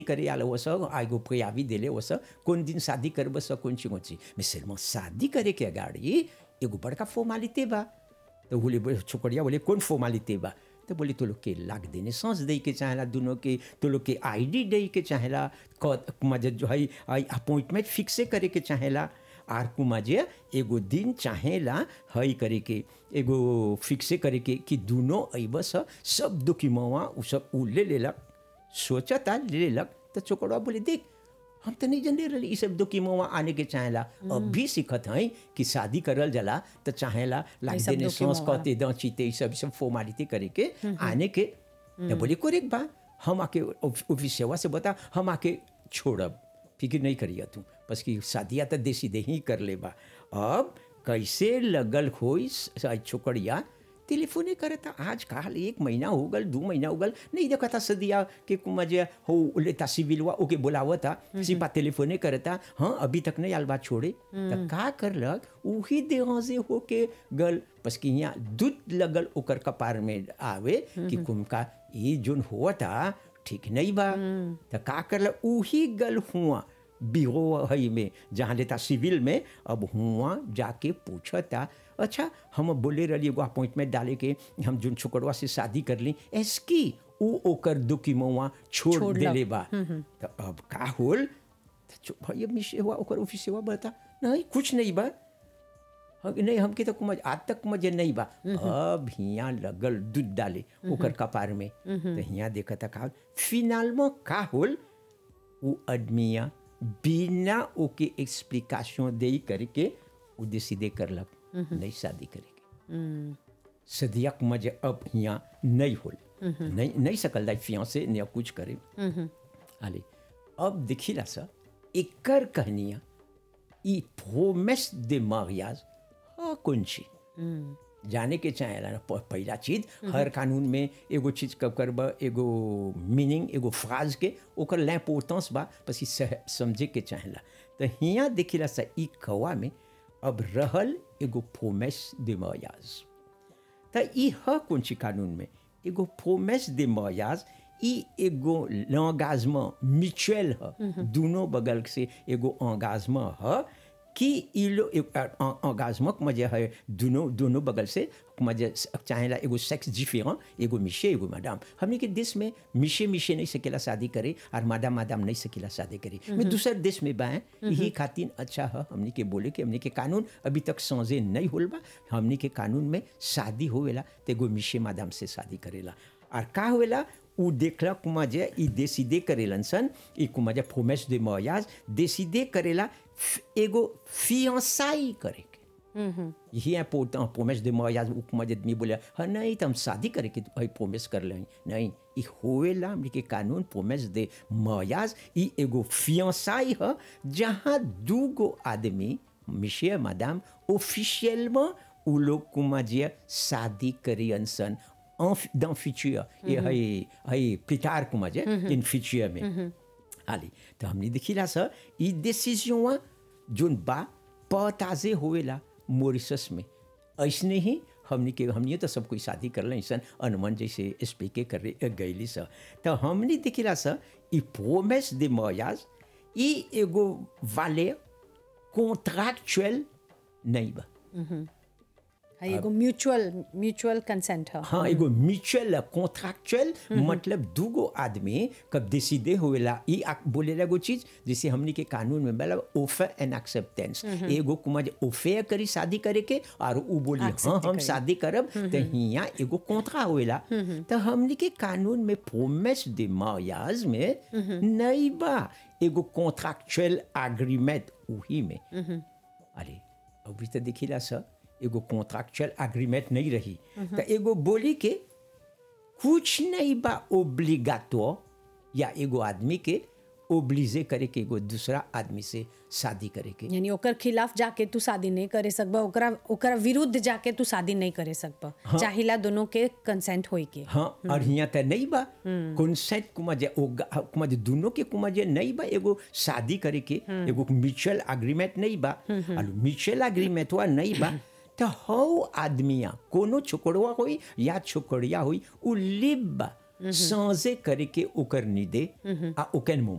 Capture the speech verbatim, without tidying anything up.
करे आलो वस आगो प्रियावी देले वस कौन दिन शादी करब स कौन ची कौन ची मैं सिर्फ शादी करे के अगाड़ी एगो बड़का फॉर्मालिटी बा तो बोले छोकरिया बोले कौन फॉर्मालिटी बा तो बोले तो लोग के लाग देने सांस दे के चाहेला दोनों के तो लोग के आईडी दे के चाहेला मजे जो है अपॉइंटमेंट फिक्से करे के चाहेला आर कुमाजे एगो दिन चाहेला हई करे के एगो फिक्से करे के कि दोनों अबस सब दुखीमवा उ सब उ ले लेलक सोचता ले लेलक तो छोकरा बोले देख हम तो नहीं जाने रही सब दुखीमवा आने के चाहेला अब भी सीखत हैं कि शादी करल जला तो चाहेला लाग देने सांस कहते द चीते सब सब फॉर्मालिटी करे के आने के तो बोले कोरेक बा हम आके ऑफिस सेवा से बता हम आके छोड़ब फिक्र नहीं करिए तू बस कि शादिया तो देसी दे ही कर ले बा अब कैसे लगल होई छोकरिया टेलीफोने करता आज काल एक महीना हो गल दो महीना हो गल नहीं देखा था सदिया के कुमाजे हो लेता सिविलवा ओके बुलावता सिपा टेलीफोने करता हाँ अभी तक नहीं आलबा छोड़े तो का करलक उही देह से होके गल बस कि यहाँ दूध लगल ओकर कपार में आवे कि कुमका ये जोन हुआ था ठीक नहीं बा तो का करलक उही गल हुआ बिहो हई में जहाँ लेता सिविल में अब हुआ जाके पूछता अच्छा हम बोले रही एगो अपॉइंटमेंट डाले के हम जोन छोकरवा से शादी कर ली एसकी उ ओकर दुखी मवा छोड़, छोड़ देले बा तो अब का होल तो भाई मिसे हुआ ओकर ऑफिस हुआ बता नहीं कुछ नहीं बा नहीं हमके तो कुछ आज तक मजे नहीं बा अब हियाँ लगल दूध डाले ओकर कपार में तो हियाँ देखा था का फिनाल में का होल वो आदमिया बिना ओके एक्सप्लिकेशन दे करके वो डिसीडे करलक नहीं शादी करेगी सदिया मजे अब यहाँ नहीं होल नहीं नहीं सकल दाई फिया से नहीं कुछ करे आले अब देखिला सा एकर कहनिया ई प्रोमेस दे mariage हाँ कौन ची जाने के चाहेला ना पहला चीज हर कानून में एगो चीज कब करब एगो मीनिंग एगो फ्राज के ओकर लैम्पोर्टेंस बा पसी समझे के चाहेला तो हियाँ देखिला सा ई कवा में अब रहल एगो प्रोमेस दे mariage तो ई ह कौन ची कानून में एगो प्रोमेस दे mariage ई एगो l'engagement mutuel ह दोनों बगल से एगो engagement ह कि ई लो engagement मजे है दोनों दोनों बगल से मजे चाहेला एगो सेक्स डिफरेंट एगो मिशे एगो मैडम हमने के देश में मिशे मिशे नहीं सकेला शादी करे और मादाम मादाम नहीं सकेला शादी करे मैं दूसरे देश में बाएं यही खातिर अच्छा है हमने के बोले कि हमने के कानून अभी तक समझे नहीं होल बा हमने के कानून में शादी होवेला तो एगो मिशे मादाम से शादी करेला और का होवेला उ देखला कुमाजे ई देसीदे करेलन सन ई कुमाजे प्रोमेस दे mariage देसीदे करेला एगो फियांसाई करे के यही है पोता प्रोमेस दे mariage उ कुमाजे आदमी बोले हाँ नहीं तो हम शादी करे के भाई प्रोमेस कर ले नहीं ई होवेला हमने के कानून प्रोमेस दे mariage ई एगो फियांसाई है जहाँ दू गो आदमी मिशे मादाम ऑफिशियलमें उ लोग कुमाजे शादी करियन सन dans futur et hay hay plus tard comment dire in futur mais allez तो हमने देखिला सा ई डिसीजन जोन बा पताजे होवेला मॉरिशस में ऐसने ही हमने के हमने तो सब कोई शादी कर ले सन अनुमान जैसे स्पीके कर गईली सा तो हमने देखिला सा ई प्रोमेस दे mariage ई एगो वाले कॉन्ट्रैक्चुअल नहीं बा एगो म्यूचुअल म्यूचुअल कंसेंट है हाँ एगो म्यूचुअल कॉन्ट्रैक्चुअल मतलब दूगो आदमी कब डिसीडे होवेला ई बोलेला एगो चीज जैसे हमनी के कानून में मतलब ऑफर एंड एक्सेप्टेंस एगो कुमार ऑफर करी शादी करे के और उ बोली हाँ हम शादी करब तो हियाँ एगो कॉन्ट्रा होवेला तो हमनी के कानून में प्रोमेस दे mariage में नहीं बा एगो कॉन्ट्रैक्चुअल एग्रीमेंट उही में अरे अभी तो देखिला सा एगो कॉन्ट्रैक्चुअल एग्रीमेंट नहीं रही तो एगो बोली के कुछ नहीं बा ओब्लिगाटोर या एगो आदमी के ओब्लिजे करे के एगो दूसरा आदमी से शादी करे के यानी ओकर खिलाफ जाके तू शादी नहीं करे सकबा ओकरा ओकरा विरुद्ध जाके तू शादी नहीं करे सकबा हाँ? चाहिला दोनों के कंसेंट होई के हाँ और यहाँ तो नहीं बा कंसेंट कुमाजे कुमाजे दोनों के कुमाजे नहीं बा एगो शादी करे के एगो म्यूचुअल एग्रीमेंट नहीं बा और म्यूचुअल एग्रीमेंट हुआ नहीं बा तो हौ आदमिया कोनो छोकड़वा होई या छोकड़िया होई उ लिब सांसे करे के ओकर निदे आ ओकन मुमा